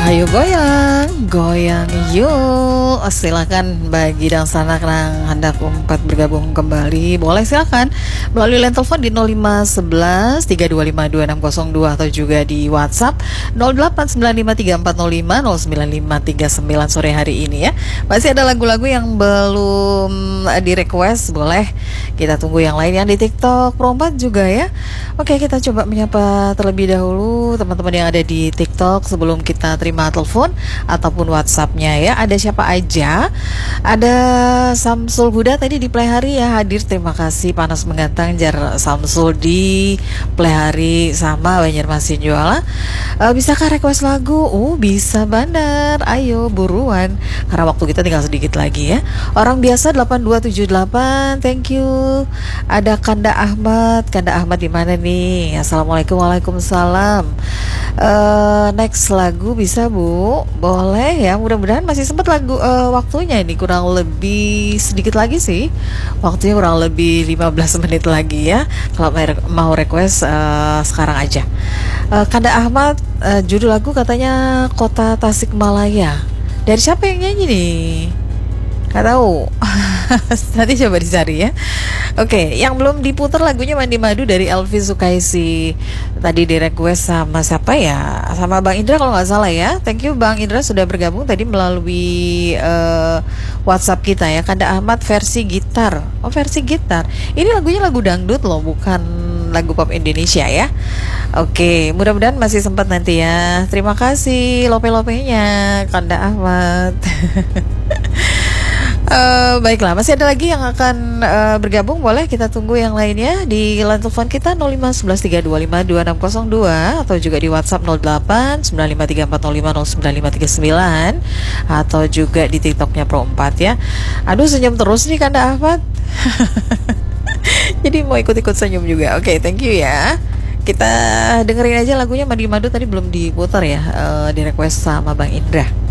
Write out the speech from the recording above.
Ayo goyang, goyang yuk. Silakan bagi dan sana yang hendak umpat bergabung kembali, boleh silakan melalui line telepon di 0511 32522602 atau juga di WhatsApp 08953405 09539 sore hari ini ya. Masih ada lagu-lagu yang belum di request, boleh kita tunggu yang lainnya di TikTok Pro 4 juga ya. Oke, kita coba menyapa terlebih dahulu teman-teman yang ada di TikTok sebelum kita terima telepon ataupun WhatsApp-nya ya. Ada siapa aja? Ada Samsul Huda tadi di Plehari ya hadir. Terima kasih Panas Menggantang Jar Samsul di Plehari sama Banjarmasin jualan. Bisakah request lagu? Bisa benar. Ayo buruan karena waktu kita tinggal sedikit lagi ya. Orang biasa 8278. Thank you. Ada Kanda Ahmad. Kanda Ahmad di mana nih? Assalamualaikum. Waalaikumsalam. Next lagu bisa Bu? Boleh ya, mudah-mudahan masih sempat lagu waktunya ini kurang lebih sedikit lagi sih. Waktunya kurang lebih 15 menit lagi ya. Kalau mau request sekarang aja. Kanda Ahmad, judul lagu katanya Kota Tasikmalaya. Dari siapa yang nyanyi nih? Gak tahu. Nanti coba dicari ya. Oke, yang belum diputar lagunya Mandi Madu dari Elvi Sukaisi. Tadi di request sama siapa ya? Sama Bang Indra kalau nggak salah ya. Thank you Bang Indra sudah bergabung tadi melalui WhatsApp kita ya. Kanda Ahmad versi gitar. Oh, versi gitar. Ini lagunya lagu dangdut loh, bukan lagu pop Indonesia ya. Oke, mudah-mudahan masih sempat nanti ya. Terima kasih lope-lopenya Kanda Ahmad. Baiklah, masih ada lagi yang akan bergabung. Boleh kita tunggu yang lainnya di line telepon kita 051132522602 atau juga di WhatsApp 089534050959 atau juga di TikToknya Pro 4 ya. Aduh, senyum terus nih Kanda Ahmad. Jadi mau ikut-ikut senyum juga. Oke, thank you ya. Kita dengerin aja lagunya Mandi Madu tadi belum diputar ya, di request sama Bang Indra.